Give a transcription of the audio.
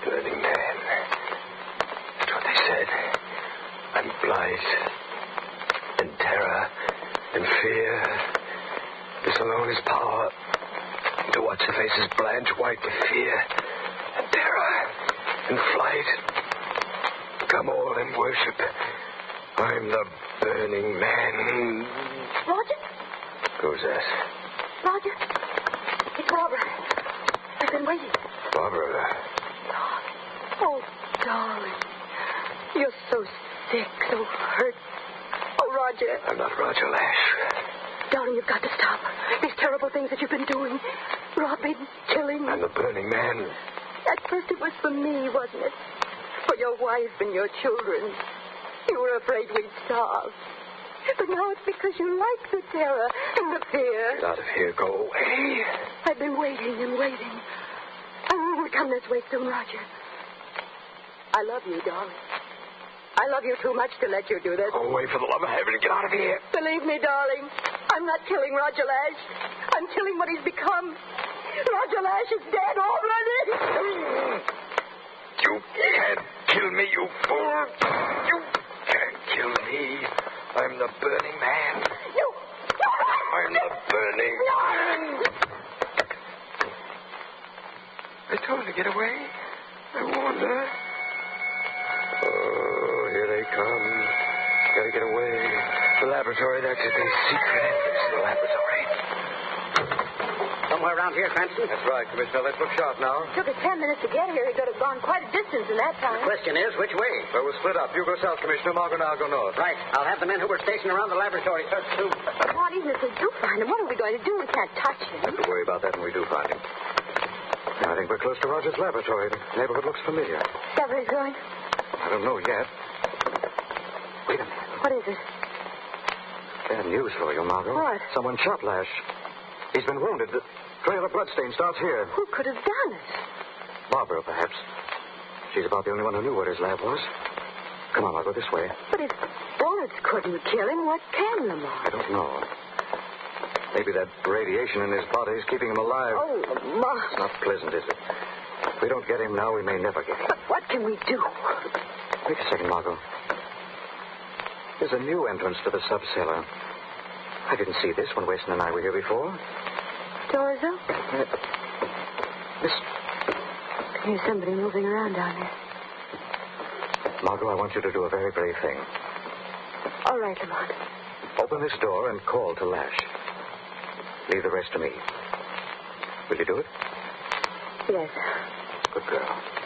Burning Man. That's what they said. I'm blight and terror and fear. This alone is power. To watch the faces blanch white with fear and terror and flight. Come all and worship. I'm the Burning Man. Roger? Who's that? Roger? It's Barbara. I've been waiting. Barbara. Oh, darling. You're so sick, so hurt. Oh, Roger. I'm not Roger Lash. Darling, you've got to stop. These terrible things that you've been doing. Robbing, killing. I'm the Burning Man. At first it was for me, wasn't it? For your wife and your children. You were afraid we'd starve. But now it's because you like the terror and the fear. Get out of here. Go away. I've been waiting and waiting. Oh, come this way soon, Roger. I love you, darling. I love you too much to let you do this. Go away for the love of heaven and get out of here. Believe me, darling, I'm not killing Roger Lash. I'm killing what he's become. Roger Lash is dead already. You can't kill me, you fool. You can't kill me. I'm the Burning Man. I'm the Burning Man. I told her to get away. I warned her. Oh, here they come. Gotta get away. The laboratory, that's it. The secret entrance to the laboratory. Somewhere around here, Cranston? That's right, Commissioner. Let's look sharp now. Took us 10 minutes to get here. He could have gone quite a distance in that time. The question is, which way? Well, we'll split up. You go south, Commissioner. Margot and I'll go north. Right. I'll have the men who were stationed around the laboratory search, too. What even if we do find him? What are we going to do? We can't touch him. Have to worry about that when we do find him. I think we're close to Roger's laboratory. The neighborhood looks familiar. Is that where he's going? I don't know yet. Wait a minute. What is it? Bad news for you, Margot. What? Someone shot Lash. He's been wounded. The trail of bloodstain starts here. Who could have done it? Barbara, perhaps. She's about the only one who knew where his lab was. Come on, Margot, this way. But if bullets couldn't kill him, what can them? I don't know. Maybe that radiation in his body is keeping him alive. Oh, Lamar. It's not pleasant, is it? If we don't get him now, we may never get him. But what can we do? Wait a second, Margot. There's a new entrance to the sub-cellar. I didn't see this when Weston and I were here before. Doors open. Listen. There's somebody moving around down there. Margot, I want you to do a very brave thing. All right, Lamont. Open this door and call to Lash. Leave the rest to me. Will you do it? Yes. Good girl.